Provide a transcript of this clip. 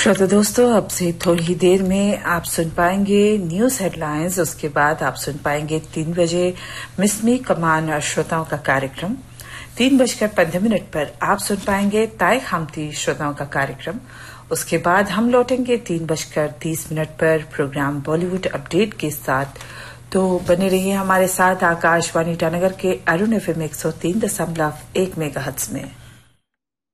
श्रोता दोस्तों, अब से थोड़ी ही देर में आप सुन पाएंगे न्यूज हेडलाइंस। उसके बाद आप सुन पाएंगे 3 बजे मिसमी कमान और श्रोताओं का कार्यक्रम। 3:15 पर आप सुन पाएंगे ताय खामती श्रोताओं का कार्यक्रम। उसके बाद हम लौटेंगे 3:30 पर प्रोग्राम बॉलीवुड अपडेट के साथ। तो बने रहिए हमारे साथ आकाशवाणी ईटानगर के अरुण FM 103.1 मेगाहर्ट्ज में।